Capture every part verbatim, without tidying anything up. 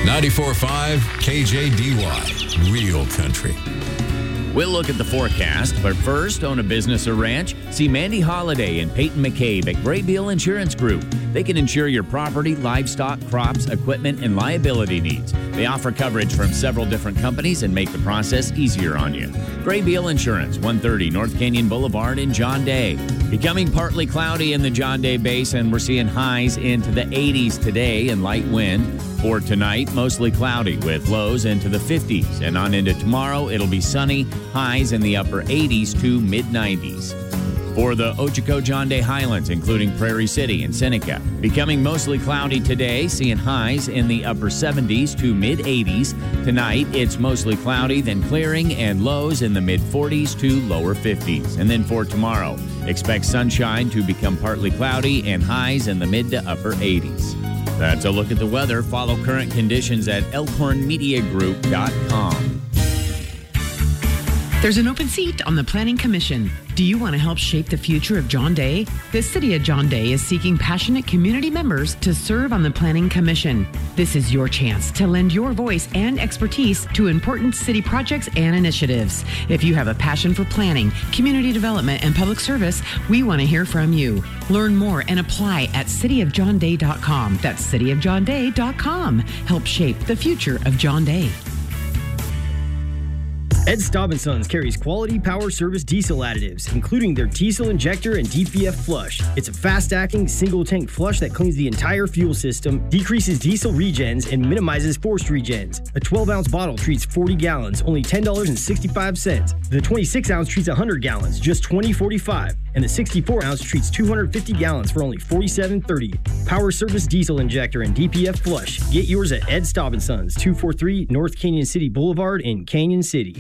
ninety-four point five K J D Y, Real Country. We'll look at the forecast, but first, own a business or ranch? See Mandy Holiday and Peyton McCabe at Gray Beal Insurance Group. They can insure your property, livestock, crops, equipment, and liability needs. They offer coverage from several different companies and make the process easier on you. Gray Beal Insurance, one thirty North Canyon Boulevard in John Day. Becoming partly cloudy in the John Day Basin. We're seeing highs into the eighties today and light wind. For tonight, mostly cloudy with lows into the fifties. And on into tomorrow, it'll be sunny, highs in the upper eighties to mid nineties. For the Ochoco-John Day Highlands, including Prairie City and Seneca, becoming mostly cloudy today, seeing highs in the upper seventies to mid eighties. Tonight, it's mostly cloudy, then clearing, and lows in the mid forties to lower fifties. And then for tomorrow, expect sunshine to become partly cloudy and highs in the mid to upper eighties. That's a look at the weather. Follow current conditions at elkhorn media group dot com. There's an open seat on the Planning Commission. Do you want to help shape the future of John Day? The City of John Day is seeking passionate community members to serve on the Planning Commission. This is your chance to lend your voice and expertise to important city projects and initiatives. If you have a passion for planning, community development, and public service, we want to hear from you. Learn more and apply at city of john day dot com. That's city of john day dot com. Help shape the future of John Day. Ed Staub and Sons carries quality power service diesel additives, including their diesel injector and D P F flush. It's a fast-acting, single-tank flush that cleans the entire fuel system, decreases diesel regens, and minimizes forced regens. A twelve-ounce bottle treats forty gallons, only ten dollars and sixty-five cents. The twenty-six ounce treats one hundred gallons, just twenty dollars and forty-five cents. And the sixty-four ounce treats two hundred fifty gallons for only forty-seven dollars and thirty cents. Power service diesel injector and D P F flush. Get yours at Ed Staub and Sons, two forty-three North Canyon City Boulevard in Canyon City.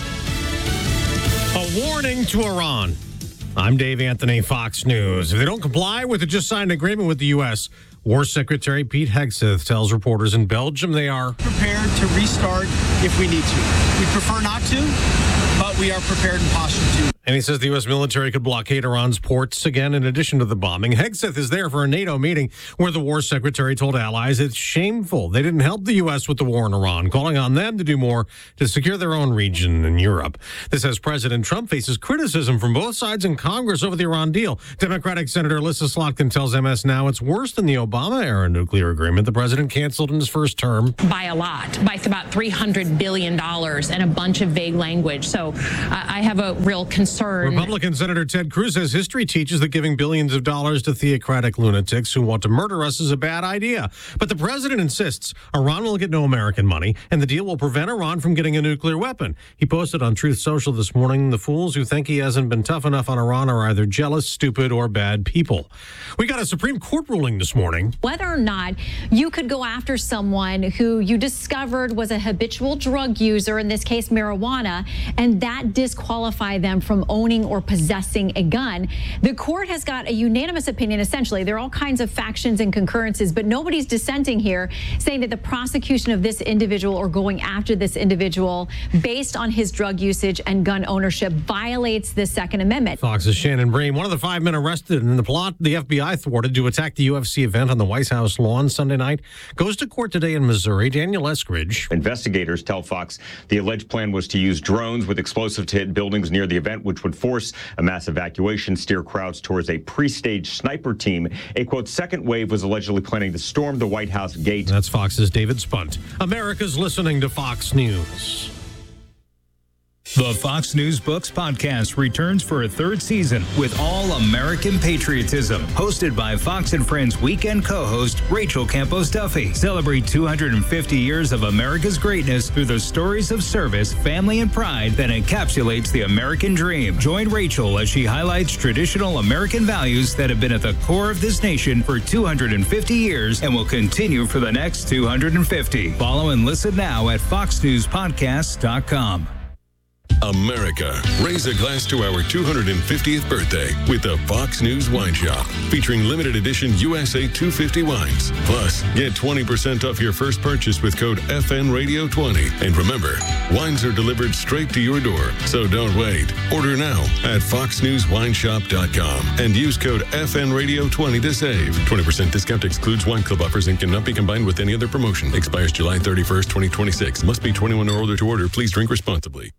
A warning to Iran. I'm Dave Anthony, Fox News. If they don't comply with the just signed agreement with the U S, War Secretary Pete Hegseth tells reporters in Belgium they are prepared to restart if we need to. We prefer not to, but we are prepared and postured to. And he says the U S military could blockade Iran's ports again in addition to the bombing. Hegseth is there for a NATO meeting where the war secretary told allies it's shameful they didn't help the U S with the war in Iran, calling on them to do more to secure their own region in Europe. This as President Trump faces criticism from both sides in Congress over the Iran deal. Democratic Senator Alyssa Slotkin tells M S Now it's worse than the Obama-era nuclear agreement the president canceled in his first term. By a lot, by about three hundred billion dollars and a bunch of vague language. So uh, I have a real concern. Republican Senator Ted Cruz says history teaches that giving billions of dollars to theocratic lunatics who want to murder us is a bad idea. But the president insists Iran will get no American money, and the deal will prevent Iran from getting a nuclear weapon. He posted on Truth Social this morning, the fools who think he hasn't been tough enough on Iran are either jealous, stupid, or bad people. We got a Supreme Court ruling this morning. Whether or not you could go after someone who you discovered was a habitual drug user, in this case marijuana, and that disqualify them from owning or possessing a gun. The court has got a unanimous opinion, essentially. There are all kinds of factions and concurrences, but nobody's dissenting here, saying that the prosecution of this individual or going after this individual based on his drug usage and gun ownership violates the Second Amendment. Fox's Shannon Bream, one of the five men arrested in the plot the F B I thwarted to attack the U F C event on the White House lawn Sunday night, goes to court today in Missouri. Daniel Eskridge. Investigators tell Fox the alleged plan was to use drones with explosives to hit buildings near the event, which would force a mass evacuation, steer crowds towards a pre-staged sniper team. A, quote, second wave was allegedly planning to storm the White House gate. That's Fox's David Spunt. America's listening to Fox News. The Fox News Books podcast returns for a third season with all American patriotism. Hosted by Fox and Friends weekend co-host Rachel Campos Duffy. Celebrate two hundred fifty years of America's greatness through the stories of service, family, and pride that encapsulates the American dream. Join Rachel as she highlights traditional American values that have been at the core of this nation for two hundred fifty years and will continue for the next two hundred fifty. Follow and listen now at fox news podcasts dot com. America, raise a glass to our two hundred fiftieth birthday with the Fox News Wine Shop, featuring limited edition U S A two fifty wines. Plus, get twenty percent off your first purchase with code F N Radio twenty. And remember, wines are delivered straight to your door, so don't wait. Order now at fox news wine shop dot com and use code F N Radio twenty to save. twenty percent discount excludes wine club offers and cannot be combined with any other promotion. Expires July thirty-first, twenty twenty-six. Must be twenty-one or older to order. Please drink responsibly.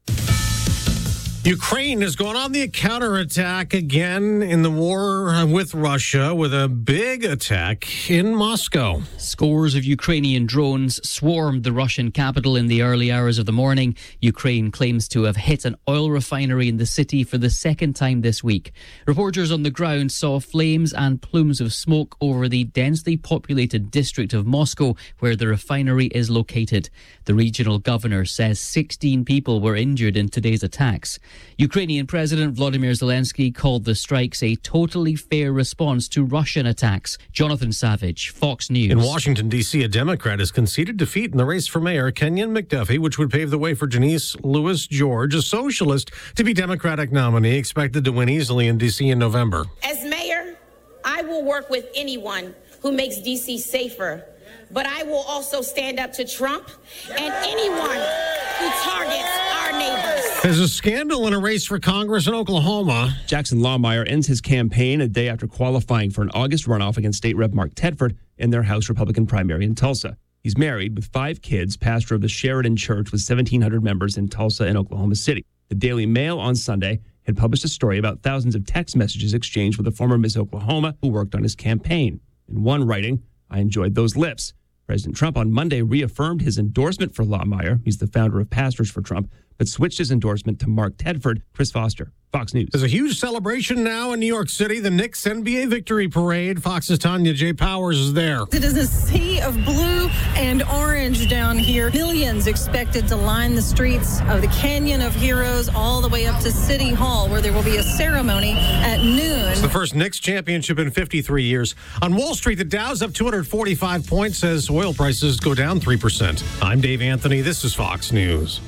Ukraine is going on the counterattack again in the war with Russia with a big attack in Moscow. Scores of Ukrainian drones swarmed the Russian capital in the early hours of the morning. Ukraine claims to have hit an oil refinery in the city for the second time this week. Reporters on the ground saw flames and plumes of smoke over the densely populated district of Moscow where the refinery is located. The regional governor says sixteen people were injured in today's attacks. Ukrainian President Volodymyr Zelensky called the strikes a totally fair response to Russian attacks. Jonathan Savage, Fox News. In Washington, D C, a Democrat has conceded defeat in the race for mayor, Kenyon McDuffie, which would pave the way for Janice Lewis George, a socialist, to be Democratic nominee, expected to win easily in D C in November. As mayor, I will work with anyone who makes D C safer, but I will also stand up to Trump and anyone who targets our neighbors. There's a scandal in a race for Congress in Oklahoma. Jackson Lawmeyer ends his campaign a day after qualifying for an August runoff against State Representative Mark Tedford in their House Republican primary in Tulsa. He's married with five kids, pastor of the Sheridan Church with seventeen hundred members in Tulsa and Oklahoma City. The Daily Mail on Sunday had published a story about thousands of text messages exchanged with a former Miss Oklahoma who worked on his campaign. In one writing, "I enjoyed those lips." President Trump on Monday reaffirmed his endorsement for Lawmeyer. He's the founder of Pastors for Trump, but switched his endorsement to Mark Tedford. Chris Foster, Fox News. There's a huge celebration now in New York City, the Knicks N B A Victory Parade. Fox's Tanya J. Powers is there. It is a sea of blue and orange down here. Millions expected to line the streets of the Canyon of Heroes all the way up to City Hall, where there will be a ceremony at noon. It's the first Knicks championship in fifty-three years. On Wall Street, the Dow's up two hundred forty-five points as oil prices go down three percent. I'm Dave Anthony. This is Fox News.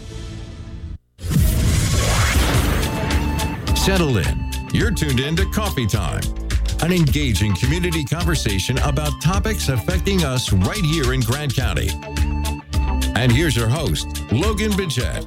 Settle in. You're tuned in to Coffee Time, an engaging community conversation about topics affecting us right here in Grant County. And here's your host, Logan Bidget.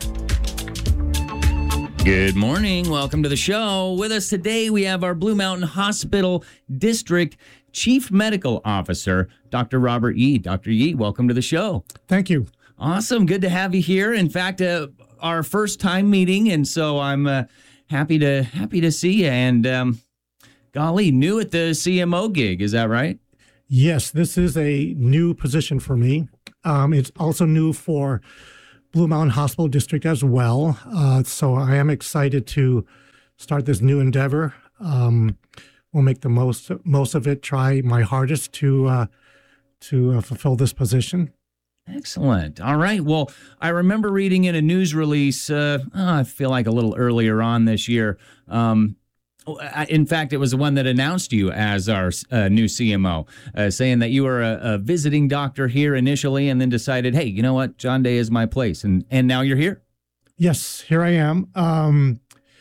Good morning. Welcome to the show. With us today, we have our Blue Mountain Hospital District Chief Medical Officer, Doctor Robert Yee. Doctor Yee, welcome to the show. Thank you. Awesome. Good to have you here. In fact, uh, our first time meeting, and so I'm uh, happy to happy to see you. And um, golly, new at the C M O gig, is that right? Yes, this is a new position for me. Um, it's also new for Blue Mountain Hospital District as well. Uh, so I am excited to start this new endeavor. Um, we'll make the most most of it. Try my hardest to uh, to uh, fulfill this position. Excellent. All right. Well, I remember reading in a news release, uh, oh, I feel like a little earlier on this year. Um, in fact, it was the one that announced you as our uh, new C M O, uh, saying that you were a, a visiting doctor here initially and then decided, hey, you know what? John Day is my place. And, and now you're here. Yes, here I am. Um,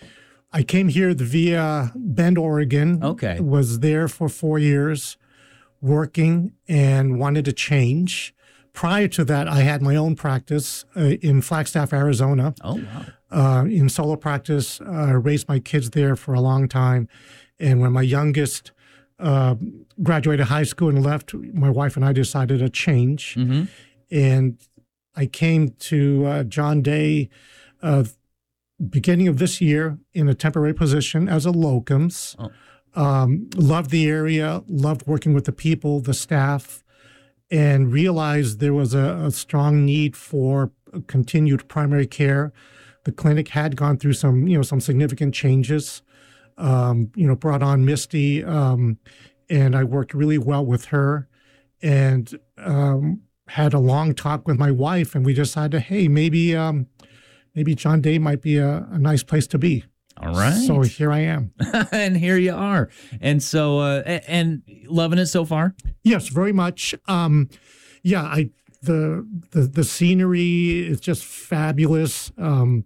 I came here via Bend, Oregon. Okay. Was there for four years working and wanted to change. Prior to that, I had my own practice uh, in Flagstaff, Arizona. Oh, wow. Uh, in solo practice, I uh, raised my kids there for a long time. And when my youngest uh, graduated high school and left, my wife and I decided to change. Mm-hmm. And I came to uh, John Day uh, beginning of this year in a temporary position as a locums. Oh. Um, loved the area, loved working with the people, the staff, and realized there was a, a strong need for continued primary care. The clinic had gone through some, you know, some significant changes. Um, you know, brought on Misty, um, and I worked really well with her, and um, had a long talk with my wife, and we decided, hey, maybe, um, maybe John Day might be a, a nice place to be. All right. So here I am. And here you are. And so, uh, and loving it so far? Yes, very much. Um, yeah, I the, the the scenery is just fabulous. Um,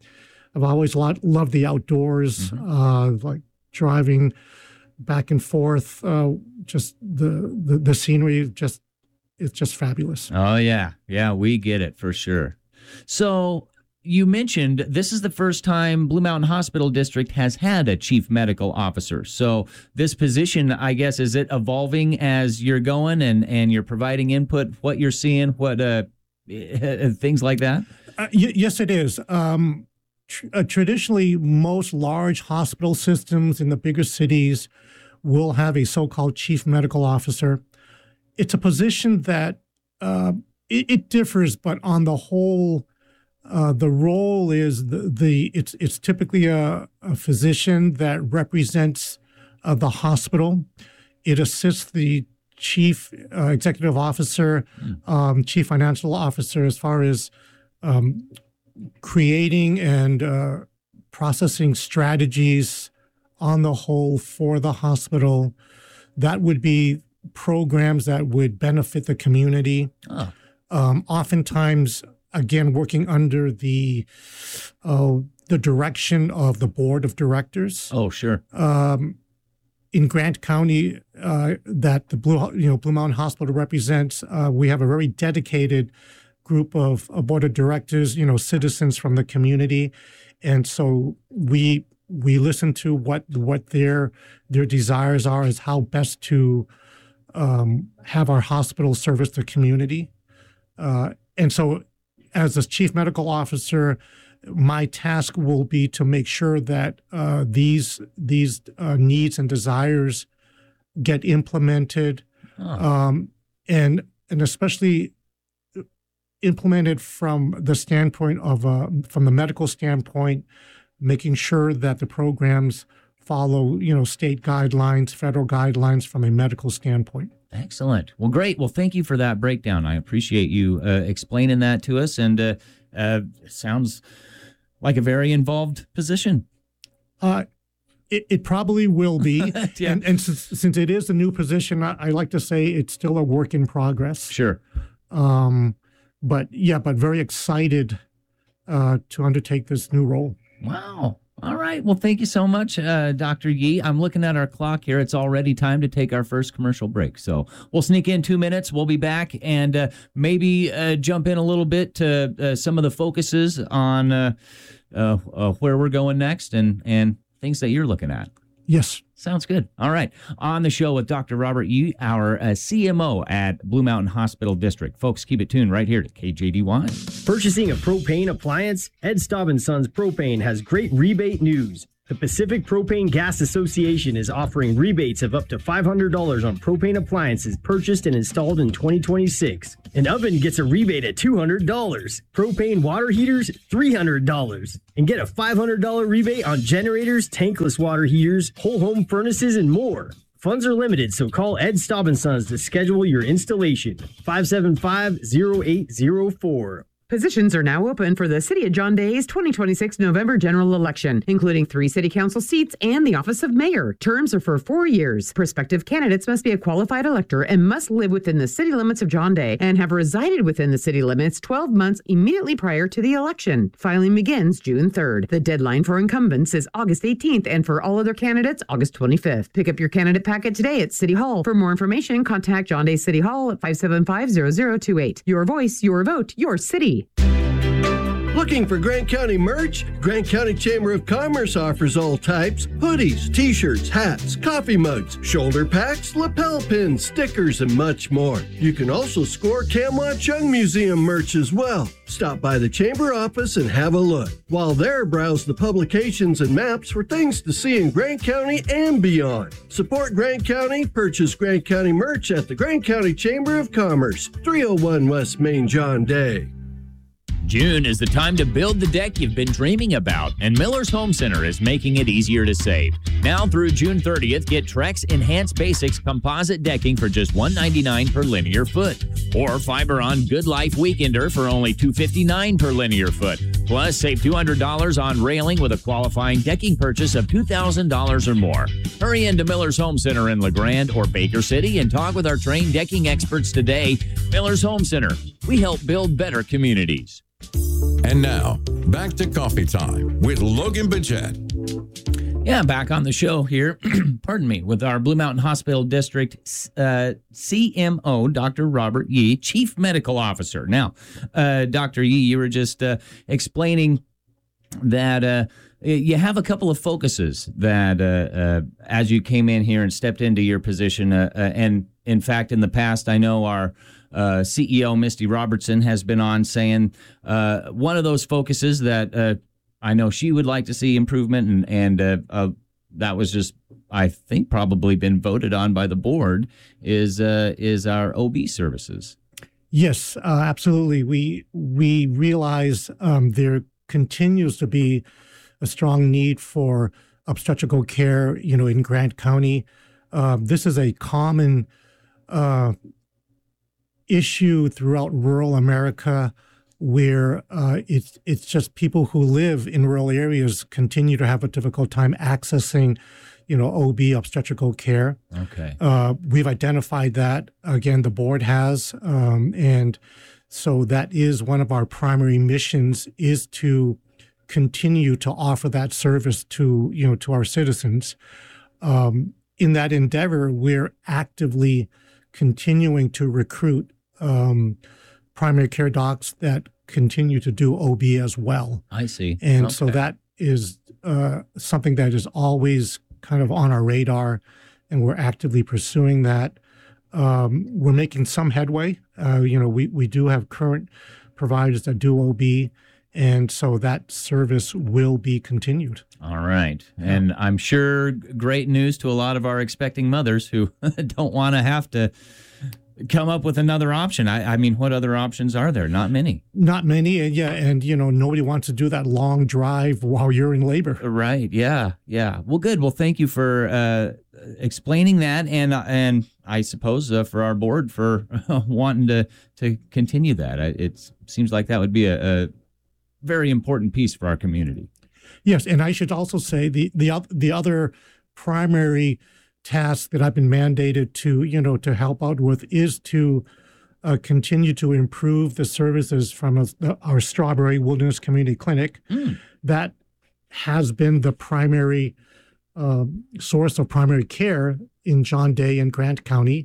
I've always lot, loved the outdoors, mm-hmm. uh, like driving back and forth. Uh, just the, the the scenery, just it's just fabulous. Oh yeah, yeah, we get it for sure. So you mentioned this is the first time Blue Mountain Hospital District has had a chief medical officer. So this position, I guess, is it evolving as you're going and and you're providing input, what you're seeing, what uh things like that? Uh, y- yes, it is. Um, tr- uh, traditionally, most large hospital systems in the bigger cities will have a so-called chief medical officer. It's a position that uh, it, it differs, but on the whole, uh, the role is the, the it's it's typically a, a physician that represents uh, the hospital. It assists the chief uh, executive officer, um, chief financial officer, as far as um, creating and uh, processing strategies on the whole for the hospital. That would be programs that would benefit the community. Oh. Um, oftentimes, again, working under the uh, the direction of the board of directors. Oh, sure. Um, in Grant County, uh, that the Blue, you know, Blue Mountain Hospital represents, uh, we have a very dedicated group of a board of directors, you know, citizens from the community, and so we we listen to what what their their desires are, as how best to um, have our hospital service the community, uh, and so as a chief medical officer, my task will be to make sure that uh, these these uh, needs and desires get implemented, oh. um, and and especially implemented from the standpoint of uh, from the medical standpoint, making sure that the programs follow, you know, state guidelines, federal guidelines from a medical standpoint. Excellent. Well, great. Well, thank you for that breakdown. I appreciate you uh, explaining that to us, and uh, uh, it sounds like a very involved position. Uh, it, it probably will be. yeah. And, and since, since it is a new position, I, I like to say it's still a work in progress. Sure. Um, but yeah, but very excited uh, to undertake this new role. Wow. All right. Well, thank you so much, uh, Doctor Yee. I'm looking at our clock here. It's already time to take our first commercial break. So we'll sneak in two minutes. We'll be back and uh, maybe uh, jump in a little bit to uh, some of the focuses on uh, uh, uh, where we're going next and, and things that you're looking at. Yes. Sounds good. All right. On the show with Doctor Robert Yee, our uh, C M O at Blue Mountain Hospital District. Folks, keep it tuned right here to K J D Y. Purchasing a propane appliance? Ed Staub and Sons Propane has great rebate news. The Pacific Propane Gas Association is offering rebates of up to five hundred dollars on propane appliances purchased and installed in twenty twenty-six. An oven gets a rebate at two hundred dollars. Propane water heaters, three hundred dollars. And get a five hundred dollars rebate on generators, tankless water heaters, whole home furnaces, and more. Funds are limited, so call Ed Staub and Sons to schedule your installation. five seven five, zero eight zero four. Positions are now open for the City of John Day's twenty twenty-six November general election, including three city council seats and the office of mayor. Terms are for four years. Prospective candidates must be a qualified elector and must live within the city limits of John Day and have resided within the city limits twelve months immediately prior to the election. Filing begins June third. The deadline for incumbents is August eighteenth, and for all other candidates, August twenty-fifth. Pick up your candidate packet today at City Hall. For more information, contact John Day City Hall at five seven five, zero zero two eight. Your voice, your vote, your city. Looking for Grant County merch? Grant County Chamber of Commerce offers all types: hoodies, t-shirts, hats, coffee mugs, shoulder packs, lapel pins, stickers, and much more. You can also score Camelot Chung Museum merch as well. Stop by the Chamber office and have a look. While there, browse the publications and maps for things to see in Grant County and beyond. Support Grant County, purchase Grant County merch at the Grant County Chamber of Commerce, three oh one West Main John Day. June is the time to build the deck you've been dreaming about, and Miller's Home Center is making it easier to save. Now through June thirtieth, get Trex Enhanced Basics composite decking for just one hundred ninety-nine dollars per linear foot, or Fiberon Good Life Weekender for only two hundred fifty-nine dollars per linear foot. Plus, save two hundred dollars on railing with a qualifying decking purchase of two thousand dollars or more. Hurry into Miller's Home Center in LeGrand or Baker City and talk with our trained decking experts today. Miller's Home Center. We help build better communities. And now, back to Coffee Time with Logan Bidgett. Yeah, back on the show here, pardon me, with our Blue Mountain Hospital District uh, C M O, Doctor Robert Yee, Chief Medical Officer. Now, uh, Doctor Yee, you were just uh, explaining that uh, you have a couple of focuses that uh, uh, as you came in here and stepped into your position, uh, uh, and in fact, in the past, I know our uh, C E O, Misty Robertson, has been on saying uh, one of those focuses that uh, I know she would like to see improvement, and, and uh, uh, that was just, I think, probably been voted on by the board, is uh, is our O B services. Yes, uh, absolutely. We we realize um, there continues to be a strong need for obstetrical care, you know, in Grant County. Uh, this is a common uh, issue throughout rural America, where uh, it's it's just people who live in rural areas continue to have a difficult time accessing, you know, O B obstetrical care. Okay. Uh, we've identified that, again, the board has, um, and so that is one of our primary missions, is to continue to offer that service to, you know, to our citizens. Um, in that endeavor, we're actively continuing to recruit um, primary care docs that continue to do O B as well. I see. And okay. so that is uh, something that is always kind of on our radar, and we're actively pursuing that. Um, we're making some headway. Uh, you know, we, we do have current providers that do O B, and so that service will be continued. All right. And I'm sure great news to a lot of our expecting mothers who don't want to have to come up with another option. I, I mean, what other options are there? Not many. Not many. And yeah, and you know, nobody wants to do that long drive while you're in labor. Right. Yeah. Yeah. Well, good. Well, thank you for uh, explaining that, and uh, and I suppose uh, for our board for uh, wanting to to continue that. It seems like that would be a, a very important piece for our community. Yes, and I should also say the the the other primary task that I've been mandated to, you know, to help out with is to uh, continue to improve the services from a, our Strawberry Wilderness Community Clinic. Mm. That has been the primary uh, source of primary care in John Day and Grant County.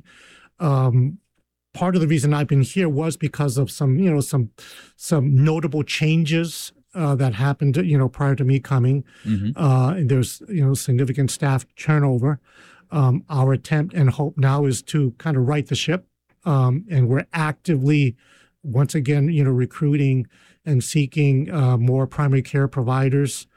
Um, part of the reason I've been here was because of some, you know, some some notable changes Uh, that happened, you know, prior to me coming. Mm-hmm. Uh, and there's, you know, significant staff turnover. Um, our attempt and hope now is to kind of right the ship. Um, and we're actively, once again, you know, recruiting and seeking uh, more primary care providers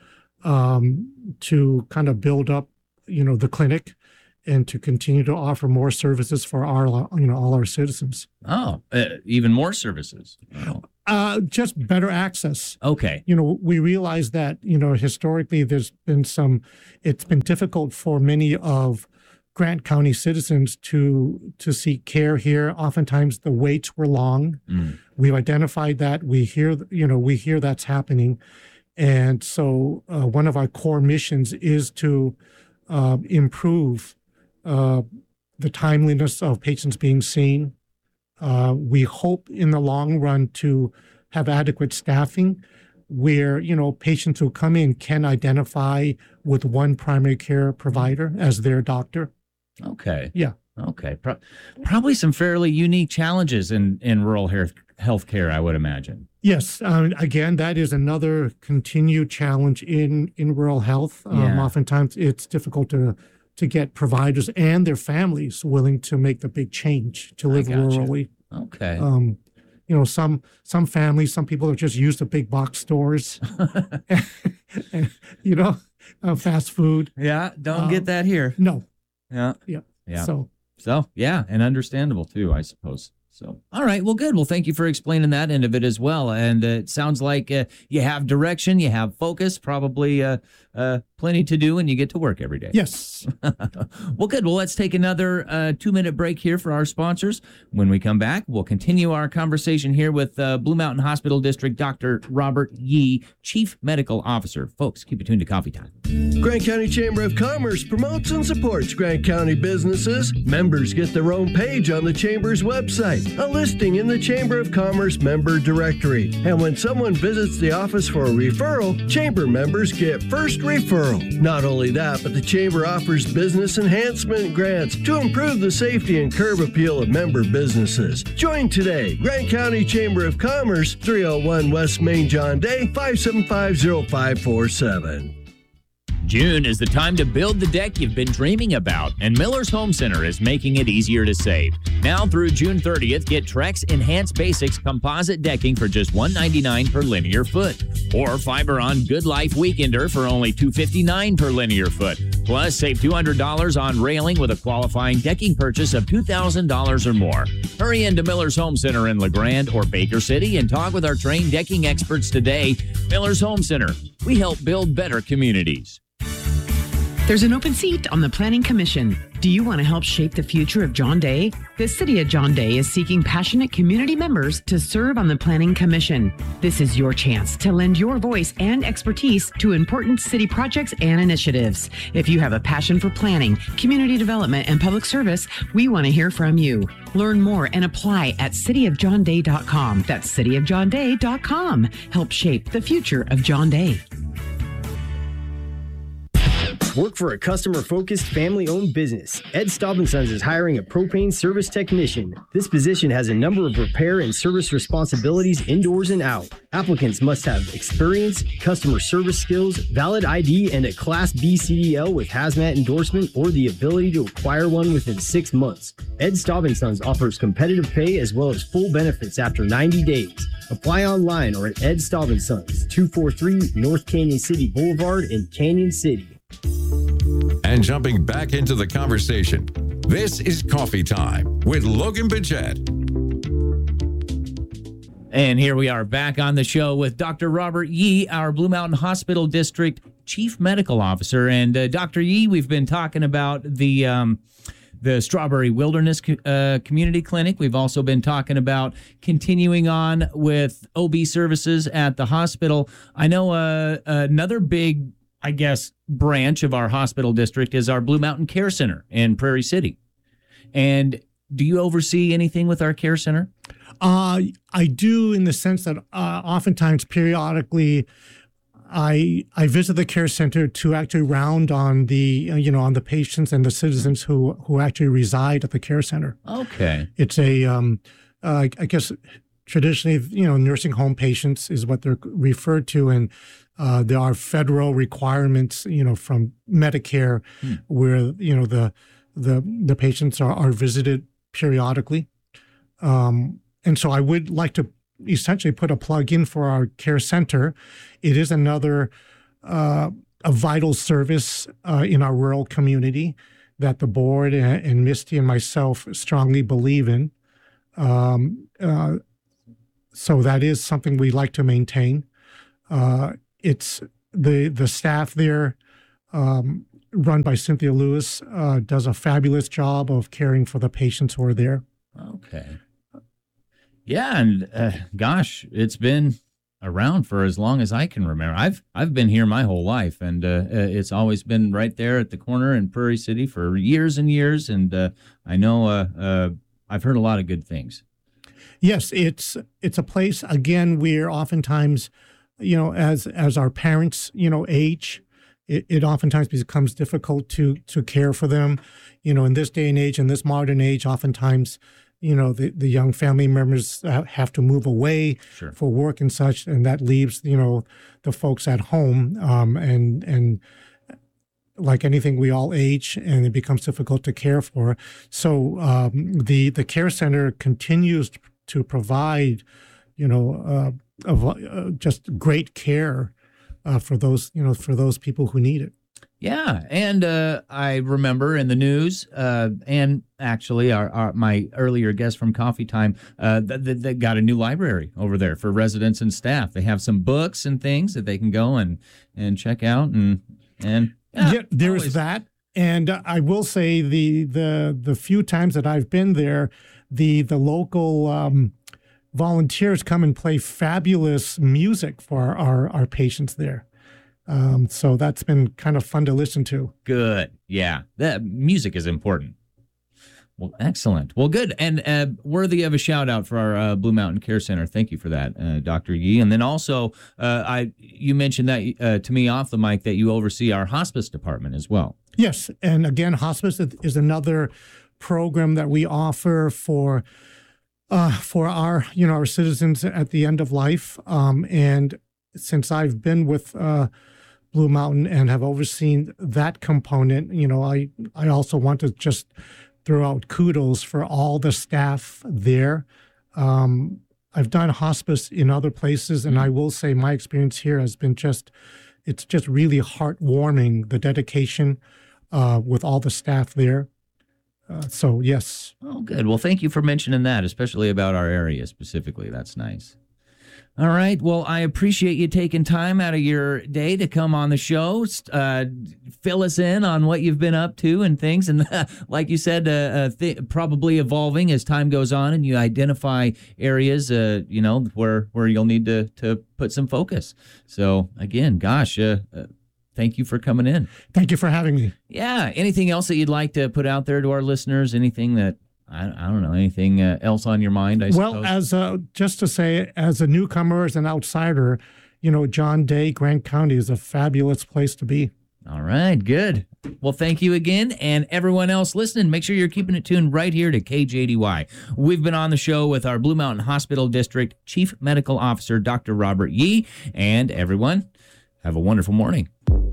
um, to kind of build up, you know, the clinic and to continue to offer more services for our, you know, all our citizens. Oh, uh, even more services. Oh. Uh, just better access. Okay. You know, we realize that, you know, historically there's been some, it's been difficult for many of Grant County citizens to to seek care here. Oftentimes the waits were long. Mm. We've identified that. We hear, you know, we hear that's happening. And so uh, one of our core missions is to uh, improve uh, the timeliness of patients being seen. Uh, we hope in the long run to have adequate staffing where, you know, patients who come in can identify with one primary care provider as their doctor. Okay. Yeah. Okay. Pro- probably some fairly unique challenges in, in rural health healthcare, I would imagine. Yes. Uh, again, that is another continued challenge in, in rural health. Um, Yeah. Oftentimes it's difficult to to get providers and their families willing to make the big change to live gotcha. rurally. Okay. Um, you know, some some families, some people are just used to big box stores, and, you know, uh, fast food. Yeah, don't Um, get that here. No. Yeah. Yeah. Yeah. So, So, yeah, and understandable too, I suppose. So, all right, well, good. Well, thank you for explaining that end of it as well. And uh, it sounds like uh, you have direction, you have focus, probably uh, uh, plenty to do, and you get to work every day. Yes. Well, good. Well, let's take another uh, two-minute break here for our sponsors. When we come back, we'll continue our conversation here with uh, Blue Mountain Hospital District Doctor Robert Yee, Chief Medical Officer. Folks, keep it tuned to Coffee Time. Grant County Chamber of Commerce promotes and supports Grant County businesses. Members get their own page on the Chamber's website. Line, a listing in the Chamber of Commerce member directory. And when someone visits the office for a referral, Chamber members get first referral. Not only that, but the Chamber offers business enhancement grants to improve the safety and curb appeal of member businesses. Join today. Grant County Chamber of Commerce, three oh one West Main John Day, five seven five oh five four seven. June is the time to build the deck you've been dreaming about, and Miller's Home Center is making it easier to save. Now through June thirtieth, get Trex Enhanced Basics composite decking for just one hundred ninety-nine dollars per linear foot, or Fiberon Good Life Weekender for only two hundred fifty-nine dollars per linear foot. Plus, save two hundred dollars on railing with a qualifying decking purchase of two thousand dollars or more. Hurry into Miller's Home Center in LeGrand or Baker City and talk with our trained decking experts today. Miller's Home Center. We help build better communities. There's an open seat on the Planning Commission. Do you want to help shape the future of John Day? The City of John Day is seeking passionate community members to serve on the Planning Commission. This is your chance to lend your voice and expertise to important city projects and initiatives. If you have a passion for planning, community development, and public service, we want to hear from you. Learn more and apply at city of john day dot com. That's city of john day dot com. Help shape the future of John Day. Work for a customer-focused, family-owned business. Ed Staub and Sons is hiring a propane service technician. This position has a number of repair and service responsibilities indoors and out. Applicants must have experience, customer service skills, valid I D, and a Class B C D L with hazmat endorsement or the ability to acquire one within six months. Ed Staub and Sons offers competitive pay as well as full benefits after ninety days. Apply online or at Ed Staub and Sons, two forty-three North Canyon City Boulevard in Canyon City. And jumping back into the conversation, this is Coffee Time with Logan Bidget. And here we are back on the show with Doctor Robert Yee, our Blue Mountain Hospital District Chief Medical Officer. And uh, Doctor Yee, we've been talking about the um, the Strawberry Wilderness uh, Community Clinic. We've also been talking about continuing on with O B services at the hospital. I know uh, another big, I guess, branch of our hospital district is our Blue Mountain Care Center in Prairie City. And do you oversee anything with our care center? Uh, I do, in the sense that uh, oftentimes, periodically, I I visit the care center to actually round on the uh, you know on the patients and the citizens who who actually reside at the care center. Okay, it's a um, uh, I guess traditionally, you know, nursing home patients is what they're referred to, and uh, there are federal requirements, you know, from Medicare, hmm. where you know the the the patients are, are visited periodically. Um, and so I would like to essentially put a plug in for our care center. It is another uh, a vital service uh, in our rural community that the board and, and Misty and myself strongly believe in. Um, uh, so that is something we like to maintain. Uh, it's the the staff there, um, run by Cynthia Lewis, uh, does a fabulous job of caring for the patients who are there. Okay. Yeah, and uh, gosh, it's been around for as long as I can remember. I've I've been here my whole life, and uh, it's always been right there at the corner in Prairie City for years and years. And uh, I know uh, uh, I've heard a lot of good things. Yes, it's it's a place again where oftentimes, you know, as as our parents, you know, age, it, it oftentimes becomes difficult to to care for them. You know, in this day and age, in this modern age, oftentimes, you know, the, the young family members have to move away sure. for work and such, and that leaves, you know, the folks at home. Um, and and like anything, we all age, and it becomes difficult to care for. So um, the the care center continues to provide, you know, uh, uh, just great care uh, for those, you know, for those people who need it. Yeah, and uh, I remember in the news, uh, and actually our, our my earlier guest from Coffee Time, uh, that they, they got a new library over there for residents and staff. They have some books and things that they can go and, and check out, and and yeah, yeah there always. is that. And I will say the the the few times that I've been there, the the local um, volunteers come and play fabulous music for our our patients there. Um, so that's been kind of fun to listen to. Good. Yeah. That music is important. Well, excellent. Well, good. And uh, worthy of a shout out for our uh, Blue Mountain Care Center. Thank you for that, uh, Doctor Yee. And then also, uh, I you mentioned that uh, to me off the mic that you oversee our hospice department as well. Yes. And again, hospice is another program that we offer for uh, for our, you know, our citizens at the end of life. Um, and since I've been with uh, Blue Mountain and have overseen that component, you know, I, I also want to just throw out kudos for all the staff there. Um, I've done hospice in other places, and I will say my experience here has been just, it's just really heartwarming, the dedication uh, with all the staff there. Uh, so, yes. Oh, good. Well, thank you for mentioning that, especially about our area specifically. That's nice. All right. Well, I appreciate you taking time out of your day to come on the show, uh, fill us in on what you've been up to and things. And uh, like you said, uh, uh, th- probably evolving as time goes on and you identify areas, uh, you know, where where you'll need to, to put some focus. So, again, gosh, uh, uh, thank you for coming in. Thank you for having me. Yeah. Anything else that you'd like to put out there to our listeners? Anything that I, I don't know, anything uh, else on your mind, I well, suppose? Well, as a, just to say, as a newcomer, as an outsider, you know, John Day, Grant County is a fabulous place to be. All right, good. Well, thank you again. And everyone else listening, make sure you're keeping it tuned right here to K J D Y. We've been on the show with our Blue Mountain Hospital District Chief Medical Officer, Doctor Robert Yee. And everyone, have a wonderful morning.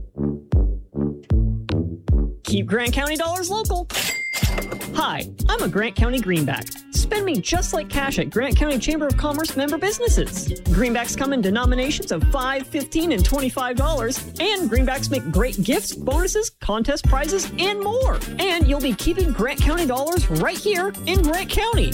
Keep Grant County dollars local. Hi, I'm a Grant County Greenback. Spend me just like cash at Grant County Chamber of Commerce member businesses. Greenbacks come in denominations of five dollars, fifteen dollars, and twenty-five dollars. And Greenbacks make great gifts, bonuses, contest prizes, and more. And you'll be keeping Grant County dollars right here in Grant County.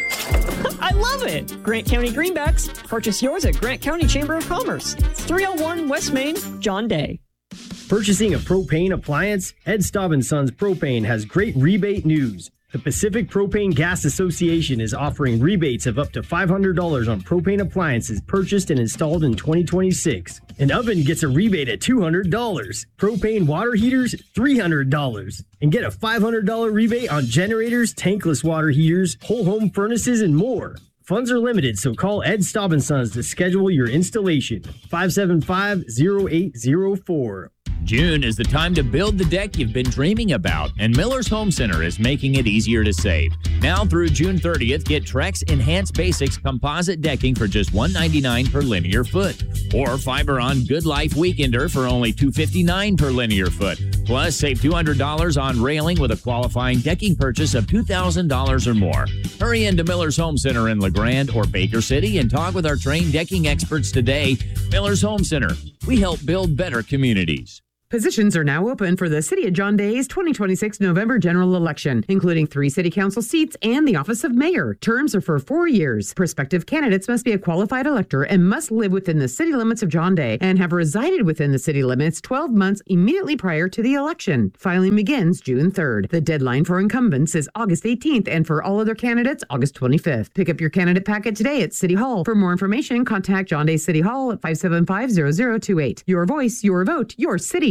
I love it! Grant County Greenbacks. Purchase yours at Grant County Chamber of Commerce. three oh one West Main, John Day. Purchasing a propane appliance? Ed Staub and Sons Propane has great rebate news. The Pacific Propane Gas Association is offering rebates of up to five hundred dollars on propane appliances purchased and installed in twenty twenty-six. An oven gets a rebate at two hundred dollars. Propane water heaters, three hundred dollars. And get a five hundred dollars rebate on generators, tankless water heaters, whole home furnaces, and more. Funds are limited, so call Ed Staub and Sons to schedule your installation. five seven five, oh eight oh four. June is the time to build the deck you've been dreaming about, and Miller's Home Center is making it easier to save. Now through June thirtieth, get Trex Enhanced Basics composite decking for just one hundred ninety-nine dollars per linear foot, or Fiberon Good Life Weekender for only two hundred fifty-nine dollars per linear foot. Plus, save two hundred dollars on railing with a qualifying decking purchase of two thousand dollars or more. Hurry into Miller's Home Center in LeGrand or Baker City and talk with our trained decking experts today. Miller's Home Center. We help build better communities. Positions are now open for the City of John Day's twenty twenty-six November general election, including three city council seats and the office of mayor. Terms are for four years. Prospective candidates must be a qualified elector and must live within the city limits of John Day and have resided within the city limits twelve months immediately prior to the election. Filing begins June third. The deadline for incumbents is August eighteenth, and for all other candidates, August twenty-fifth. Pick up your candidate packet today at City Hall. For more information, contact John Day City Hall at five seven five, zero zero two eight. Your voice, your vote, your city.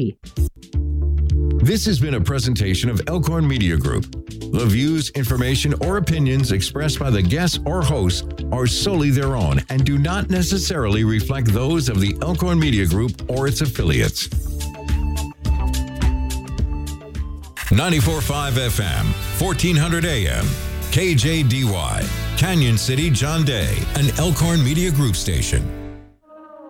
This has been a presentation of Elkhorn Media Group. The views, information, or opinions expressed by the guests or hosts are solely their own and do not necessarily reflect those of the Elkhorn Media Group or its affiliates. ninety-four point five F M, fourteen hundred A M, K J D Y, Canyon City, John Day, an Elkhorn Media Group station.